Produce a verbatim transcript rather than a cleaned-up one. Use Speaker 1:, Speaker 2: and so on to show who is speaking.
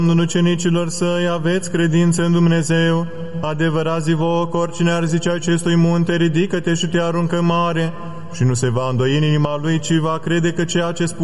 Speaker 1: Domnul ucenicilor săi, aveți credință în Dumnezeu. Adevărat zi vouă că oricine ar zice acestui munte, ridică-te și te aruncă mare, și nu se va îndoi în inima lui, ci va crede că ceea ce spune